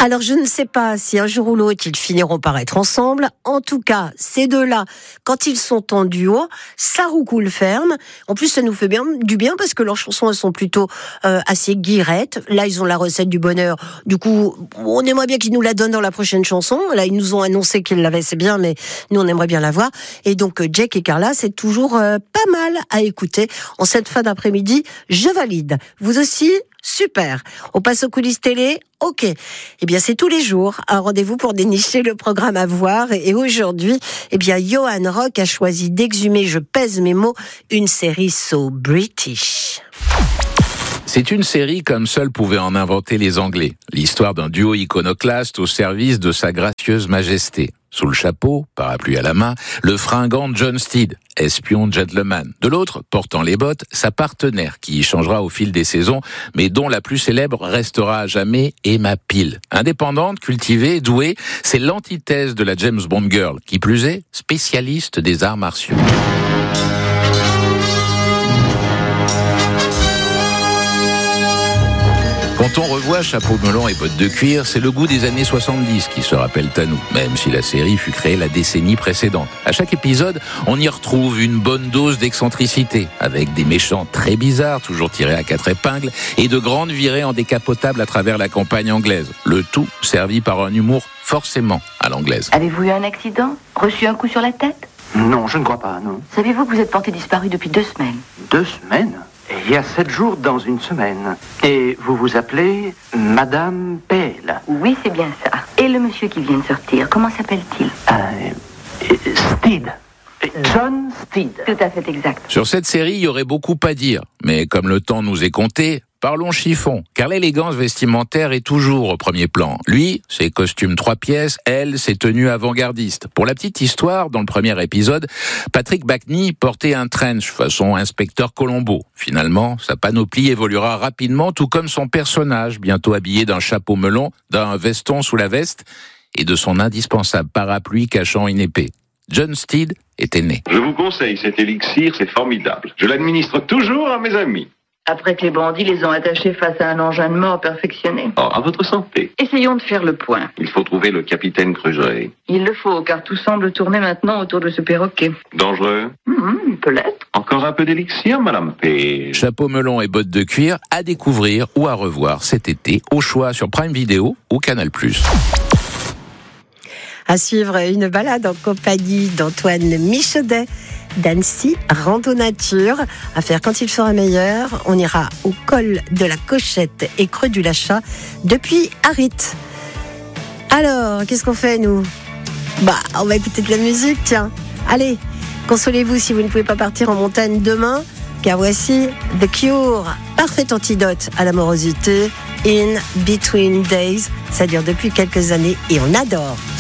Alors, je ne sais pas si un jour ou l'autre, ils finiront par être ensemble. En tout cas, ces deux-là, quand ils sont en duo, ça roucoule ferme. En plus, ça nous fait du bien parce que leurs chansons, elles sont plutôt assez guirettes. Là, ils ont la recette du bonheur. Du coup, on aimerait bien qu'ils nous la donnent dans la prochaine chanson. Là, ils nous ont annoncé qu'ils l'avaient, c'est bien, mais nous, on aimerait bien la voir. Et donc, Jake et Carla, c'est toujours pas mal à écouter. En cette fin d'après-midi, je valide. Vous aussi ? Super. On passe aux coulisses télé. Ok. Eh bien, c'est tous les jours un rendez-vous pour dénicher le programme à voir. Et aujourd'hui, eh bien, Johan Rock a choisi d'exhumer, je pèse mes mots, une série so British. C'est une série comme seuls pouvaient en inventer les Anglais. L'histoire d'un duo iconoclaste au service de sa gracieuse majesté. Sous le chapeau, parapluie à la main, le fringant John Steed, espion gentleman. De l'autre, portant les bottes, sa partenaire, qui y changera au fil des saisons, mais dont la plus célèbre restera à jamais Emma Peel. Indépendante, cultivée, douée, c'est l'antithèse de la James Bond girl, qui plus est, spécialiste des arts martiaux. Quand on revoit Chapeau melon et bottes de cuir, c'est le goût des années 70 qui se rappelle à nous, même si la série fut créée la décennie précédente. À chaque épisode, on y retrouve une bonne dose d'excentricité, avec des méchants très bizarres, toujours tirés à 4 épingles, et de grandes virées en décapotable à travers la campagne anglaise. Le tout servi par un humour forcément à l'anglaise. Avez-vous eu un accident ? Reçu un coup sur la tête ? Non, je ne crois pas, non. Savez-vous que vous êtes porté disparu depuis 2 semaines ? 2 semaines ? Il y a 7 jours dans une semaine. Et vous vous appelez Madame Peel. Oui, c'est bien ça. Et le monsieur qui vient de sortir, comment s'appelle-t-il ? Steed. John Steed. Tout à fait exact. Sur cette série, il y aurait beaucoup à dire. Mais comme le temps nous est compté, parlons chiffon, car l'élégance vestimentaire est toujours au premier plan. Lui, ses costumes 3 pièces, elle, ses tenues avant-gardistes. Pour la petite histoire, dans le premier épisode, Patrick Backney portait un trench façon inspecteur Colombo. Finalement, sa panoplie évoluera rapidement, tout comme son personnage, bientôt habillé d'un chapeau melon, d'un veston sous la veste et de son indispensable parapluie cachant une épée. John Steed était né. Je vous conseille cet élixir, c'est formidable. Je l'administre toujours à mes amis. Après que les bandits les ont attachés face à un engin de mort perfectionné. Oh, à votre santé. Essayons de faire le point. Il faut trouver le capitaine Crusoe. Il le faut, car tout semble tourner maintenant autour de ce perroquet. Dangereux ? Il peut l'être. Encore un peu d'élixir, Madame P. Chapeau melon et bottes de cuir à découvrir ou à revoir cet été, au choix sur Prime Video ou Canal+. À suivre une balade en compagnie d'Antoine Michaudet, d'Annecy, Rando Nature, à faire quand il fera meilleur. On ira au col de la Cochette et creux du Lachat depuis Arit. Alors, qu'est-ce qu'on fait, nous ? On va écouter de la musique, tiens. Allez, consolez-vous si vous ne pouvez pas partir en montagne demain, car voici The Cure, parfait antidote à l'amorosité, In Between Days. Ça dure depuis quelques années et on adore.